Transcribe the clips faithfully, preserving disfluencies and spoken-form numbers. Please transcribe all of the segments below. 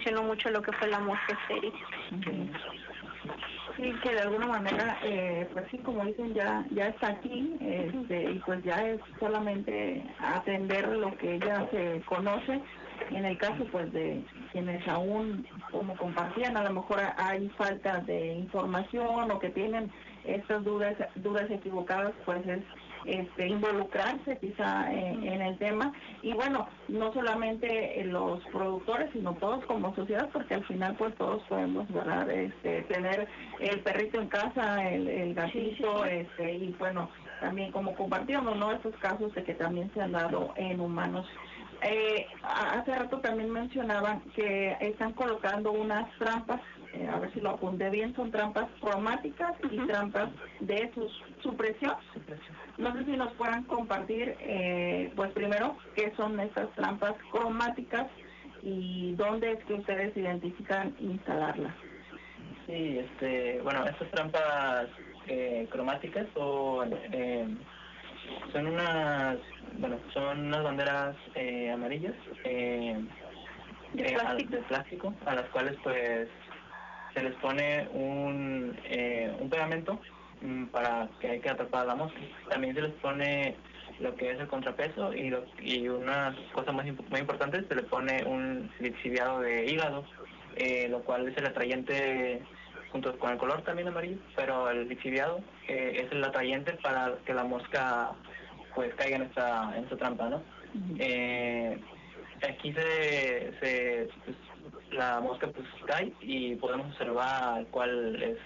funcionó mucho lo que fue la mosca estéril. Uh-huh. Sí, que de alguna manera, eh, pues sí, como dicen, ya ya está aquí, este, y pues ya es solamente atender lo que ella se conoce. En el caso, pues, de quienes aún, como compartían, a lo mejor hay falta de información o que tienen estas dudas dudas equivocadas, pues es este involucrarse quizá en, en el tema. Y bueno, no solamente los productores, sino todos como sociedad, porque al final pues todos podemos, ¿verdad?, este, tener el perrito en casa, el, el gatito, este, y bueno, también como compartíamos, ¿no?, estos casos de que también se han dado en humanos. Eh, hace rato también mencionaban que están colocando unas trampas, eh, a ver si lo apunté bien, son trampas cromáticas y trampas de sus supresión. No sé si nos puedan compartir, eh, pues primero, qué son estas trampas cromáticas y dónde es que ustedes identifican instalarlas. Sí, este, bueno, estas trampas eh, cromáticas son, eh, son unas, bueno, son unas banderas eh, amarillas eh, de, eh, plástico. A, de plástico, a las cuales pues se les pone un, eh, un pegamento um, para que hay que atrapar a la mosca. También se les pone lo que es el contrapeso y, lo, y una cosa muy, muy importante, se le pone un lixiviado de hígado, eh, lo cual es el atrayente junto con el color también amarillo, pero el lixiviado eh, es el atrayente para que la mosca pues caiga en esta, en esta trampa, ¿no? Uh-huh. Eh, aquí se, se pues, la mosca pues cae y podemos observar cuál es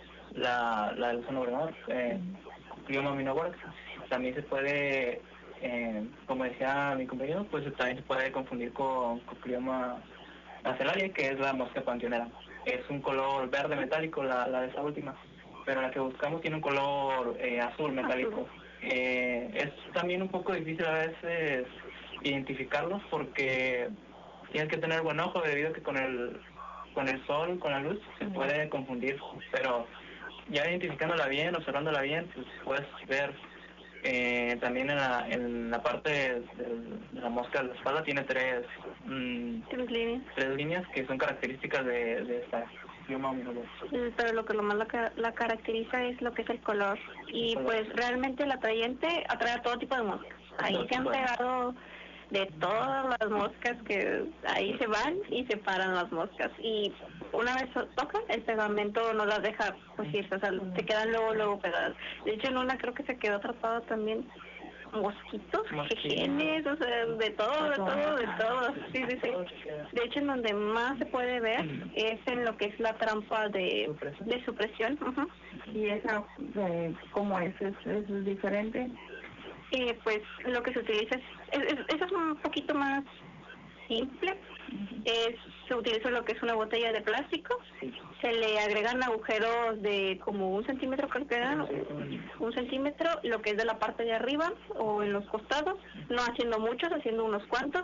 la, la del gusano granador, eh, Cuclioma aminoborax. También se puede, eh, como decía mi compañero, pues también se puede confundir con Cuclioma acelaria, que es la mosca panteonera. Es un color verde metálico la, la de esa última, pero la que buscamos tiene un color eh, azul metálico. Eh, es también un poco difícil a veces identificarlos porque tienes que tener buen ojo debido a que con el con el sol, con la luz, se puede confundir, pero ya identificándola bien, observándola bien, pues puedes ver eh, también en la, en la parte de, de la mosca de la espalda tiene tres, mmm, tres líneas tres líneas que son características de, de esta bioma. Pero lo que lo más la, la caracteriza es lo que es el color y el color. Pues realmente el atrayente atrae a todo tipo de moscas. Ahí se han pegado de todas las moscas que ahí se van y se paran las moscas, y una vez tocan el pegamento no las deja pues irse, o sea, se quedan luego luego pegadas. De hecho en una creo que se quedó atrapado también mosquitos, jejenes, o sea, de todo, de todo, de todo, sí, sí, sí. De hecho en donde más se puede ver es en lo que es la trampa de, de supresión. Uh-huh. ¿Y esa eh, cómo es? ¿Es, es diferente? Eh, pues lo que se utiliza es, es, es, eso es un poquito más simple. Es, se utiliza lo que es una botella de plástico, se le agregan agujeros de como un centímetro, creo que era, un centímetro, lo que es de la parte de arriba o en los costados, no haciendo muchos, haciendo unos cuantos,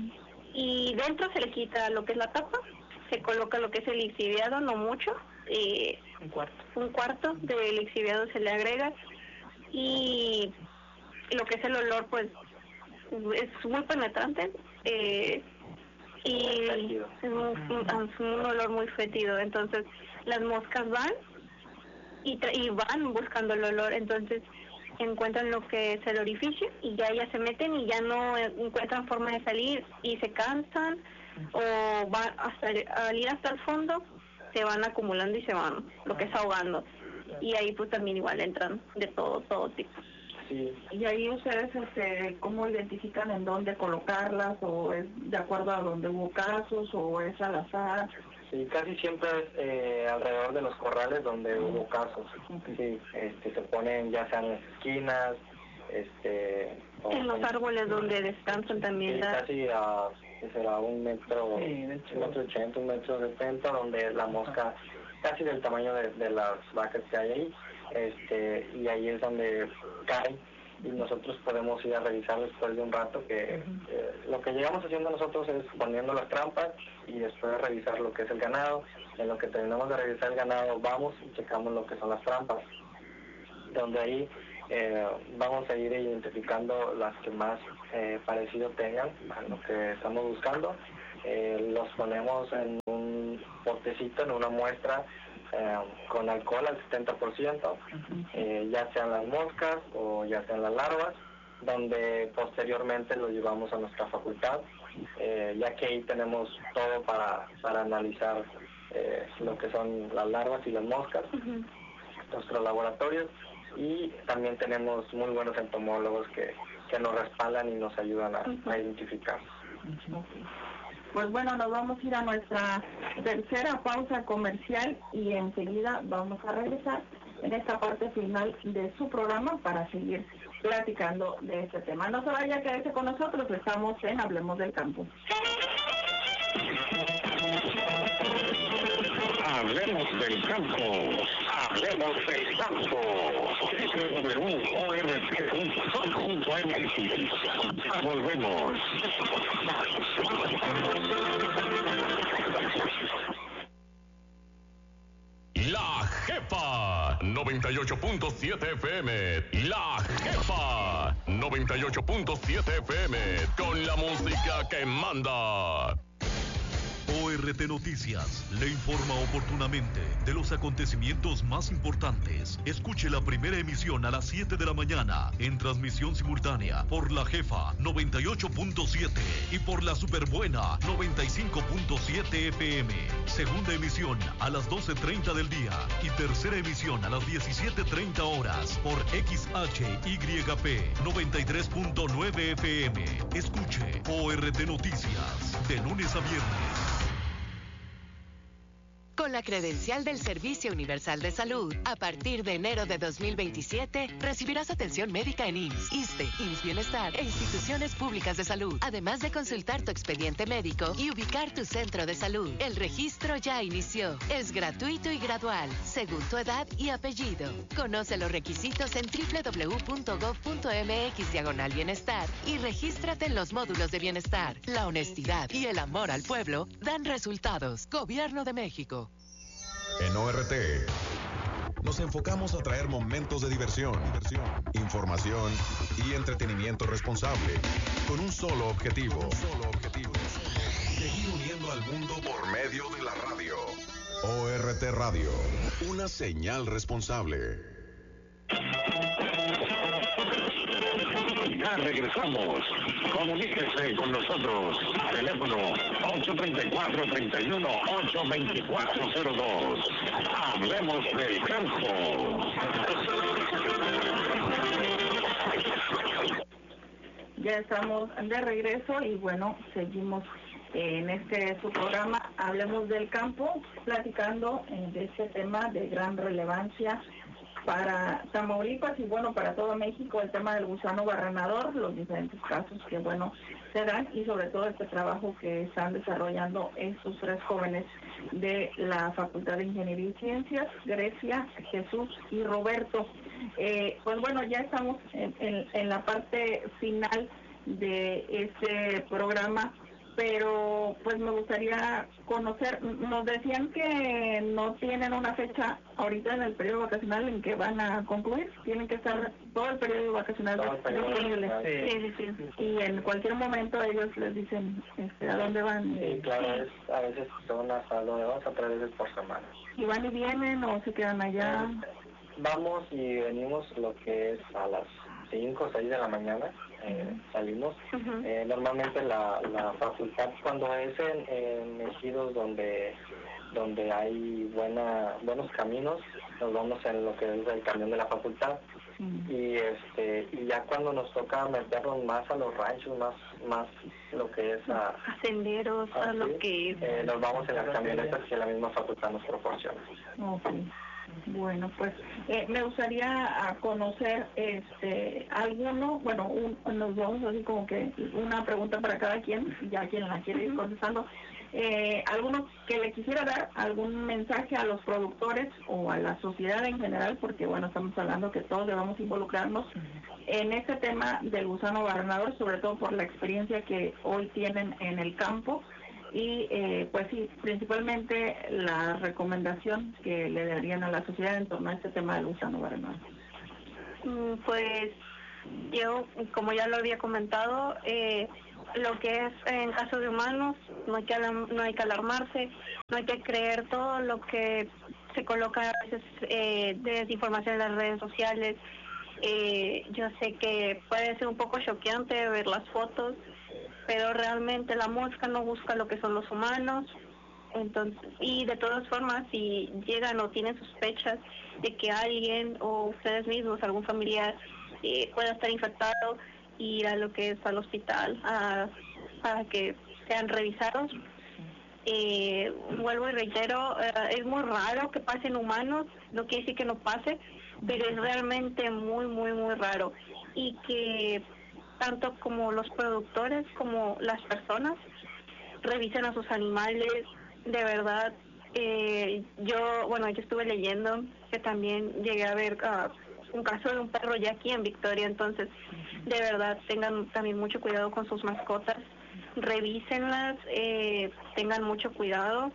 y dentro se le quita lo que es la tapa, se coloca lo que es el lixiviado, no mucho, eh, un cuarto, un cuarto de lixiviado se le agrega, y lo que es el olor pues es muy penetrante, eh, y es un, un, un olor muy fétido, entonces las moscas van y, y van buscando el olor, entonces encuentran lo que es el orificio y ya ya se meten y ya no encuentran forma de salir y se cansan o van hasta al ir hasta el fondo se van acumulando y se van lo que es ahogando, y ahí pues también igual entran de todo todo tipo. Sí. Y ahí ustedes, este, ¿cómo identifican en dónde colocarlas, o es de acuerdo a donde hubo casos, o es al azar? Sí, casi siempre es eh, alrededor de los corrales donde hubo casos. Sí, este, se ponen ya sean en las esquinas, este... En los árboles donde descansan también. Sí, la... casi a, será un metro, sí, un metro ochenta, un metro setenta, donde la mosca casi del tamaño de, de las vacas que hay ahí, este, y ahí es donde caen y nosotros podemos ir a revisar después de un rato, que eh, lo que llegamos haciendo nosotros es poniendo las trampas y después de revisar lo que es el ganado. En lo que terminamos de revisar el ganado vamos y checamos lo que son las trampas, donde ahí eh, vamos a ir identificando las que más eh, parecido tengan a lo que estamos buscando, eh, los ponemos en un botecito, en una muestra, eh, con alcohol al setenta por ciento, eh, ya sean las moscas o ya sean las larvas, donde posteriormente lo llevamos a nuestra facultad, eh, ya que ahí tenemos todo para, para analizar eh, lo que son las larvas y las moscas, uh-huh. nuestros laboratorios, y también tenemos muy buenos entomólogos que, que nos respaldan y nos ayudan a, uh-huh. a identificar. Pues bueno, nos vamos a ir a nuestra tercera pausa comercial y enseguida vamos a regresar en esta parte final de su programa para seguir platicando de este tema. No se vaya, quédese con nosotros, estamos en Hablemos del Campo. Hablemos del campo, hablemos del campo. doble u doble u doble u punto o r t punto com punto m x. Volvemos. La Jefa noventa y ocho punto siete F M. La Jefa noventa y ocho punto siete F M. Con la música que manda. O R T Noticias le informa oportunamente de los acontecimientos más importantes. Escuche la primera emisión a las siete de la mañana en transmisión simultánea por La Jefa noventa y ocho punto siete y por la Superbuena noventa y cinco punto siete F M. Segunda emisión a las doce treinta del día y tercera emisión a las diecisiete treinta horas por X H Y P noventa y tres punto nueve F M. Escuche O R T Noticias de lunes a viernes. Con la credencial del Servicio Universal de Salud, a partir de enero de dos mil veintisiete, recibirás atención médica en I M S S, ISSSTE, I M S S Bienestar e instituciones públicas de salud, además de consultar tu expediente médico y ubicar tu centro de salud. El registro ya inició. Es gratuito y gradual, según tu edad y apellido. Conoce los requisitos en doble u doble u doble u punto gov punto m x diagonal bienestar y regístrate en los módulos de bienestar. La honestidad y el amor al pueblo dan resultados. Gobierno de México. En O R T nos enfocamos a traer momentos de diversión, diversión, información y entretenimiento responsable, con un solo objetivo, un solo objetivo, seguir uniendo al mundo por medio de la radio. O R T Radio, una señal responsable. Ya regresamos. Comuníquese con nosotros. Teléfono ocho tres cuatro, tres uno, ocho dos cuatro cero dos. Hablemos del campo. Ya estamos de regreso y bueno, seguimos en este su programa Hablemos del Campo, platicando de este tema de gran relevancia para Tamaulipas y bueno, para todo México, el tema del gusano barrenador, los diferentes casos que bueno se dan y sobre todo este trabajo que están desarrollando estos tres jóvenes de la Facultad de Ingeniería y Ciencias, Grecia, Jesús y Roberto. Eh, pues bueno, ya estamos en, en, en la parte final de este programa, pero pues me gustaría conocer, nos decían que no tienen una fecha ahorita en el periodo vacacional en que van a concluir, tienen que estar todo el periodo vacacional disponible. Sí, sí, sí. Y en cualquier momento ellos les dicen este, a dónde van. Sí, claro, es, a veces son hasta dos o tres veces por semana. ¿Y van y vienen o se quedan allá? Eh, vamos y venimos lo que es a las cinco o seis de la mañana. Eh, salimos. Uh-huh. Eh, normalmente la, la facultad, cuando es en, en ejidos donde donde hay buena buenos caminos, nos vamos en lo que es el camión de la facultad. Uh-huh. y este y ya cuando nos toca meternos más a los ranchos, más más lo que es a, a senderos, así, a lo que eh, nos vamos en las camionetas que la misma facultad nos proporciona. Okay. Bueno, pues eh, me gustaría a conocer este alguno, bueno, un, nos vamos así como que una pregunta para cada quien, ya quien la quiere ir contestando. Eh, alguno que le quisiera dar algún mensaje a los productores o a la sociedad en general, porque bueno, estamos hablando que todos debemos involucrarnos en este tema del gusano barrenador, sobre todo por la experiencia que hoy tienen en el campo. Y eh, pues sí, principalmente la recomendación que le darían a la sociedad en torno a este tema del gusano barrenador. Pues yo, como ya lo había comentado, eh, lo que es en caso de humanos, no hay que alam- no hay que alarmarse, no hay que creer todo lo que se coloca a veces eh, de desinformación en las redes sociales. Eh, yo sé que puede ser un poco choqueante ver las fotos, pero realmente la mosca no busca lo que son los humanos. Entonces, y de todas formas, si llegan o tienen sospechas de que alguien o ustedes mismos, algún familiar, eh, pueda estar infectado, ir a lo que es al hospital a, para que sean revisados. Eh, vuelvo y reitero, eh, es muy raro que pasen humanos, no quiere decir que no pase, pero es realmente muy, muy, muy raro. Y que tanto como los productores como las personas revisen a sus animales, de verdad. Eh, yo, bueno, yo estuve leyendo que también llegué a ver uh, un caso de un perro ya aquí en Victoria, entonces de verdad tengan también mucho cuidado con sus mascotas, revísenlas, eh, tengan mucho cuidado,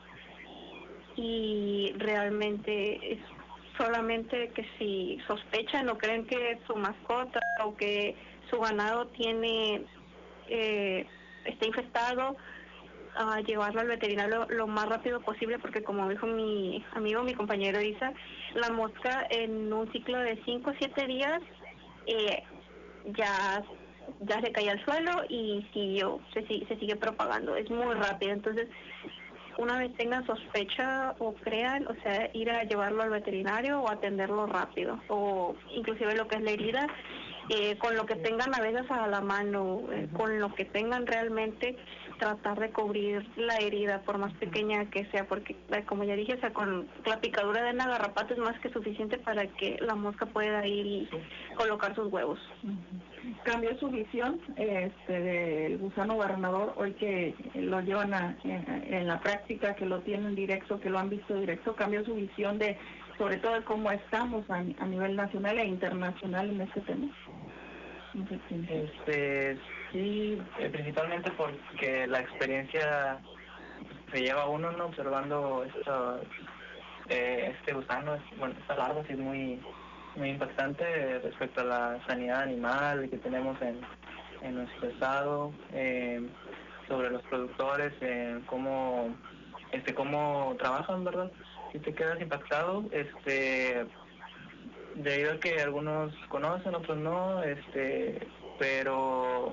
y realmente es solamente que si sospechan o creen que su mascota o que su ganado tiene eh, está infestado, a llevarlo al veterinario lo, lo más rápido posible, porque como dijo mi amigo, mi compañero Isa, la mosca en un ciclo de cinco o siete días eh, ya ya se cae al suelo y siguió, se, se sigue propagando, es muy rápido. Entonces, una vez tengan sospecha o crean, o sea, ir a llevarlo al veterinario o atenderlo rápido, o inclusive lo que es la herida, eh, con lo que tengan a veces a la mano, eh, con lo que tengan realmente, tratar de cubrir la herida, por más pequeña que sea, porque eh, como ya dije, o sea, con la picadura de una garrapata es más que suficiente para que la mosca pueda ir y colocar sus huevos. Cambió su visión este, del gusano gobernador, hoy que lo llevan a, en, en la práctica, que lo tienen directo, que lo han visto directo, cambió su visión de, sobre todo, de cómo estamos a, a nivel nacional e internacional en este tema. No sé si... Este, sí, eh, principalmente porque la experiencia se lleva uno, ¿no?, observando esto, eh, este gusano, bueno, esta larva sí es muy muy impactante respecto a la sanidad animal que tenemos en, en nuestro estado, eh, sobre los productores, eh, cómo este cómo trabajan, ¿verdad? Si te quedas impactado, este debido a que algunos conocen, otros no, este pero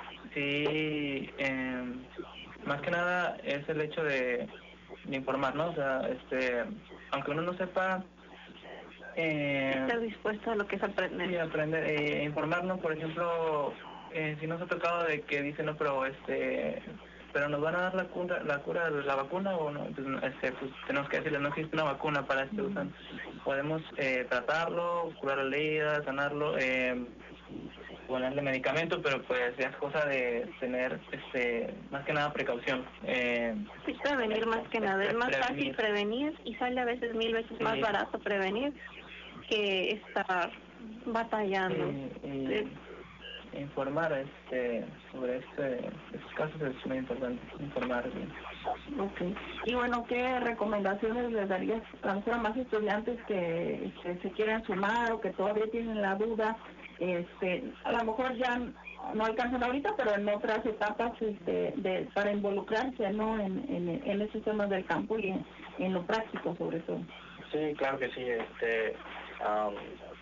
sí, eh, más que nada es el hecho de, de informar, ¿no? O sea, este aunque uno no sepa, Eh, estar dispuesto a lo que es aprender. Sí, aprender, eh, informarnos, por ejemplo, eh, si nos ha tocado de que dicen, no, pero este, pero nos van a dar la cura, la cura de la vacuna o no, pues, este, pues tenemos que decirle, no existe una vacuna para este gusano. Podemos eh, tratarlo, curar la herida, sanarlo, eh, ponerle medicamento, pero pues ya es cosa de tener, este, más que nada precaución. Eh, sí, prevenir más que nada, es más prevenir. Fácil prevenir y sale a veces mil veces sí. más barato prevenir que estar batallando. Sí, y sí. Informar este sobre este, estos casos es muy importante, informar bien. Okay. Y bueno, ¿qué recomendaciones les darías a lo mejor a más estudiantes que, que se quieran sumar o que todavía tienen la duda? Este, a lo mejor ya no alcanzan ahorita, pero en otras etapas este, de, para involucrarse, ¿no?, en, en, en esos temas del campo y en, en lo práctico sobre todo. Sí, claro que sí. Este, um,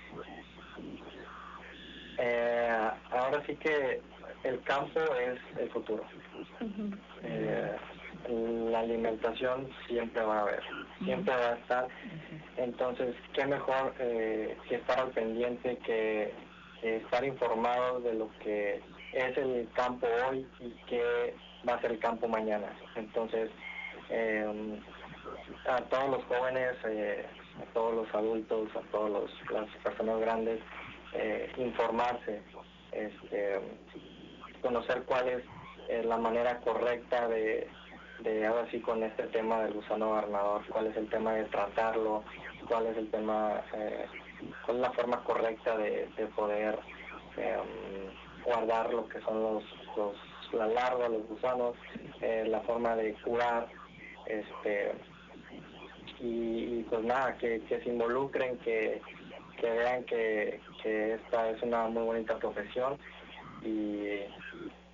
eh, ahora sí que el campo es el futuro. Uh-huh. Eh, la alimentación siempre va a haber, siempre va a estar. Entonces, qué mejor eh, que estar al pendiente, que, que estar informado de lo que es el campo hoy y qué va a ser el campo mañana. Entonces, eh, a todos los jóvenes, eh, a todos los adultos, a todas las personas grandes, eh, informarse, este, conocer cuál es eh, la manera correcta de, de, ahora sí, con este tema del gusano gobernador, cuál es el tema de tratarlo, cuál es el tema, eh, cuál es la forma correcta de, de poder eh, guardar lo que son los, los la larva, los gusanos, eh, la forma de curar, este y, y pues nada, que, que se involucren, que, que vean que, que esta es una muy bonita profesión y,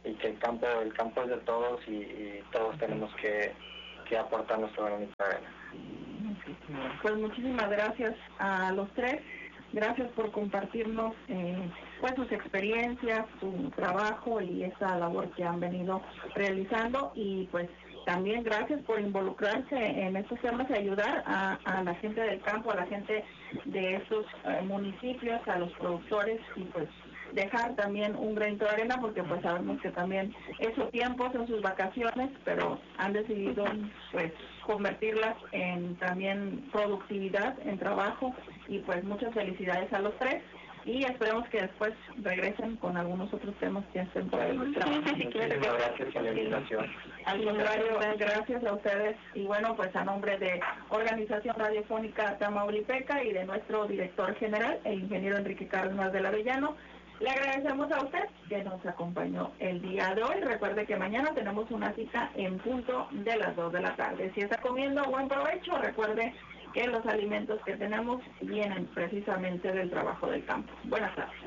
y que el campo el campo es de todos y, y todos tenemos que, que aportar nuestro granito de arena. Pues muchísimas gracias a los tres, gracias por compartirnos eh, pues sus experiencias, su trabajo y esa labor que han venido realizando, y pues también gracias por involucrarse en estos temas y ayudar a, a la gente del campo, a la gente de estos eh, municipios, a los productores, y pues dejar también un granito de arena, porque pues sabemos que también es su tiempo, son sus vacaciones, pero han decidido pues convertirlas en también productividad, en trabajo, y pues muchas felicidades a los tres, y esperemos que después regresen con algunos otros temas que estén por ahí. Muchísimas gracias por la invitación. Al contrario, gracias a ustedes, y bueno, pues a nombre de Organización Radiofónica Tamaulipeca y de nuestro director general, el ingeniero Enrique Cárdenas del Avellano, le agradecemos a usted que nos acompañó el día de hoy. Recuerde que mañana tenemos una cita en punto de las dos de la tarde. Si está comiendo, buen provecho. Recuerde que los alimentos que tenemos vienen precisamente del trabajo del campo. Buenas tardes.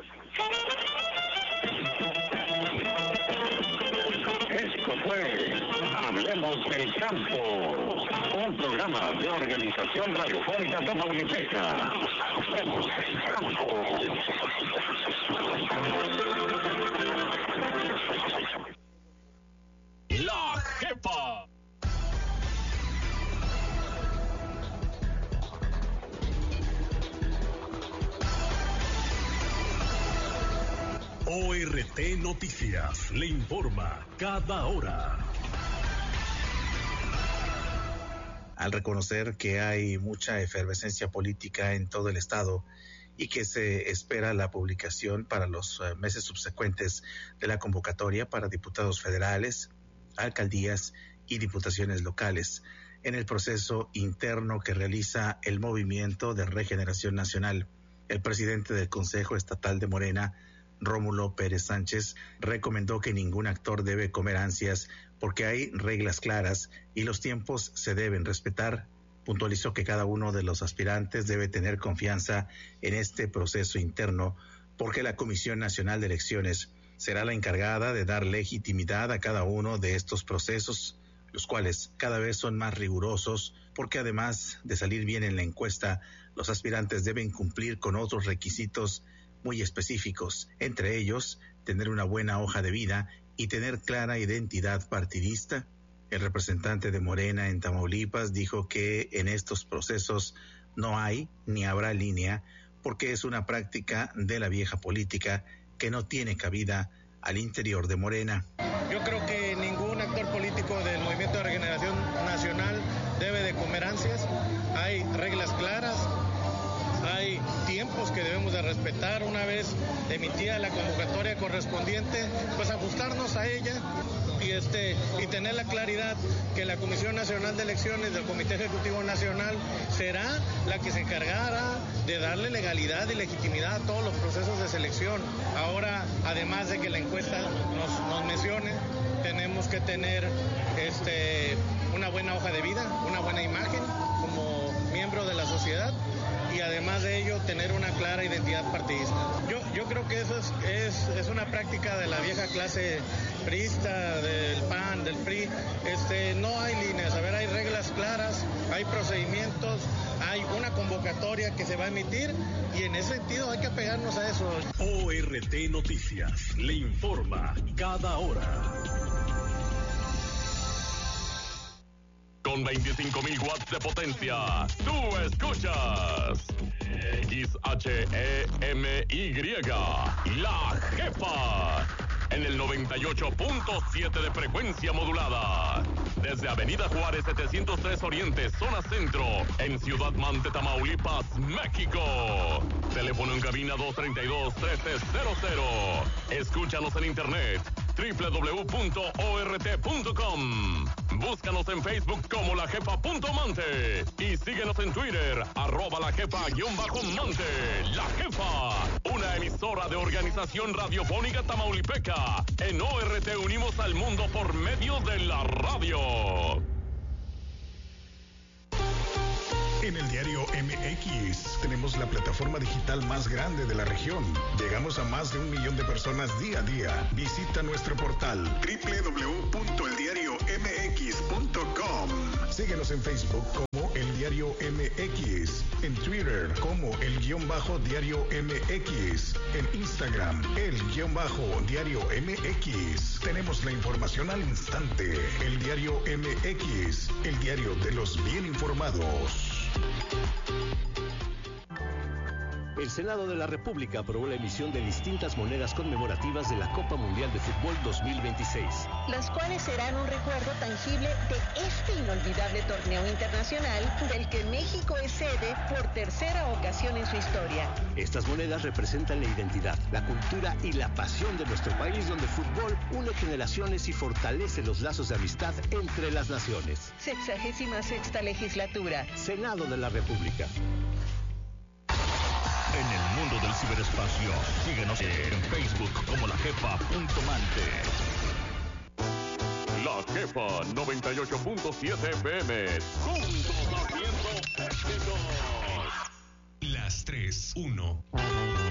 Esto fue Hablemos del Campo, un programa de Organización Radiofónica Tamaulipeca. Hablemos del Campo. La Jefa. O R T Noticias le informa cada hora. Al reconocer que hay mucha efervescencia política en todo el estado y que se espera la publicación para los uh, meses subsecuentes de la convocatoria para diputados federales, alcaldías y diputaciones locales en el proceso interno que realiza el Movimiento de Regeneración Nacional, el presidente del Consejo Estatal de Morena, Rómulo Pérez Sánchez, recomendó que ningún actor debe comer ansias porque hay reglas claras y los tiempos se deben respetar. Puntualizó que cada uno de los aspirantes debe tener confianza en este proceso interno porque la Comisión Nacional de Elecciones será la encargada de dar legitimidad a cada uno de estos procesos, los cuales cada vez son más rigurosos porque además de salir bien en la encuesta, los aspirantes deben cumplir con otros requisitos muy específicos, entre ellos tener una buena hoja de vida y tener clara identidad partidista. El representante de Morena en Tamaulipas dijo que en estos procesos no hay ni habrá línea porque es una práctica de la vieja política que no tiene cabida al interior de Morena. Yo creo que ningún actor político del Movimiento de Regeneración Nacional debe de comer ansias. Hay reglas claras, hay tiempos que debemos de respetar. Una vez emitida la convocatoria correspondiente, pues ajustarnos a ella y este y tener la claridad que la Comisión Nacional de Elecciones del Comité Ejecutivo Nacional será la que se encargará de darle legalidad y legitimidad a todos los procesos de selección. Ahora, además de que la encuesta nos, nos mencione, tenemos que tener este una buena hoja de vida, una buena imagen como miembro de la sociedad, y además de ello tener una clara identidad partidista. Yo yo creo que eso es, es, es una práctica de la vieja clase priista, del P A N, del P R I. Este, no hay líneas, a ver, hay reglas claras, hay procedimientos, hay una convocatoria que se va a emitir y en ese sentido hay que apegarnos a eso. O R T Noticias le informa cada hora. Con veinticinco mil watts de potencia, tú escuchas X H E M Y, La Jefa, en el noventa y ocho punto siete de frecuencia modulada. Desde Avenida Juárez setecientos tres Oriente, zona centro, en Ciudad Mante, Tamaulipas, México. Teléfono en cabina dos treinta y dos, trece cero cero. Escúchanos en internet doble u doble u doble u punto o r t punto com. Búscanos en Facebook como La Jefa punto Mante y síguenos en Twitter, arroba La Jefa guión bajo Mante. La Jefa, una emisora de Organización Radiofónica Tamaulipeca. En O R T unimos al mundo por medio de la radio. En el diario M X tenemos la plataforma digital más grande de la región. Llegamos a más de un millón de personas día a día. Visita nuestro portal doble u doble u doble u punto el diario m x punto com. Síguenos en Facebook como El Diario M X, en Twitter como El Guión Bajo Diario M X, en Instagram El Guión Bajo Diario M X. Tenemos la información al instante. El Diario M X, el diario de los bien informados. El Senado de la República aprobó la emisión de distintas monedas conmemorativas de la Copa Mundial de Fútbol dos mil veintiséis. Las cuales serán un recuerdo tangible de este inolvidable torneo internacional del que México es sede por tercera ocasión en su historia. Estas monedas representan la identidad, la cultura y la pasión de nuestro país, donde el fútbol une generaciones y fortalece los lazos de amistad entre las naciones. Sexagésima sexta legislatura. Senado de la República. En el mundo del ciberespacio, síguenos en Facebook como La Jefa punto mante. La Jefa noventa y ocho punto siete F M. Juntos haciendo éxitos. Las tres, uno.